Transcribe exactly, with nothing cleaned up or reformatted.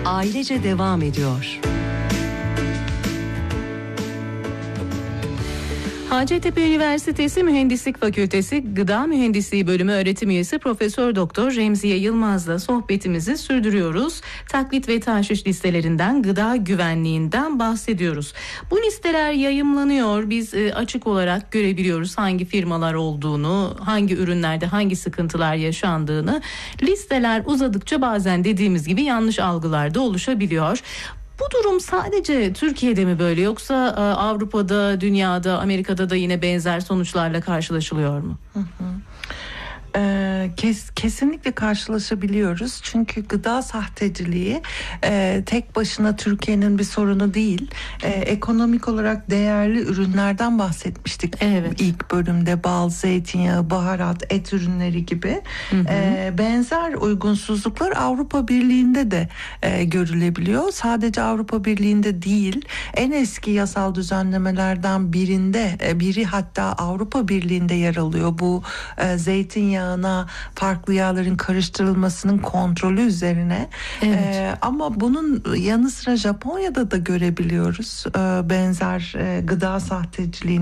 ailece devam ediyor. Hacettepe Üniversitesi Mühendislik Fakültesi Gıda Mühendisliği Bölümü öğretim üyesi Profesör Doktor Remziye Yılmaz'la sohbetimizi sürdürüyoruz. Taklit ve tahşiş listelerinden, gıda güvenliğinden bahsediyoruz. Bu listeler yayımlanıyor. Biz e, açık olarak görebiliyoruz hangi firmalar olduğunu, hangi ürünlerde hangi sıkıntılar yaşandığını. Listeler uzadıkça bazen dediğimiz gibi yanlış algılar da oluşabiliyor. Bu durum sadece Türkiye'de mi böyle, yoksa Avrupa'da, dünyada, Amerika'da da yine benzer sonuçlarla karşılaşılıyor mu? Hı hı. Kes, kesinlikle karşılaşabiliyoruz çünkü gıda sahteciliği e, tek başına Türkiye'nin bir sorunu değil. E, ekonomik olarak değerli ürünlerden bahsetmiştik. Evet. İlk bölümde bal, zeytinyağı, baharat, et ürünleri gibi. Hı hı. E, benzer uygunsuzluklar Avrupa Birliği'nde de e, görülebiliyor. Sadece Avrupa Birliği'nde değil, en eski yasal düzenlemelerden birinde, e, biri hatta Avrupa Birliği'nde yer alıyor. Bu e, zeytinyağı farklı yağların karıştırılmasının kontrolü üzerine. Evet. Ee, ama bunun yanı sıra Japonya'da da görebiliyoruz ee, benzer e, gıda sahteciliğini.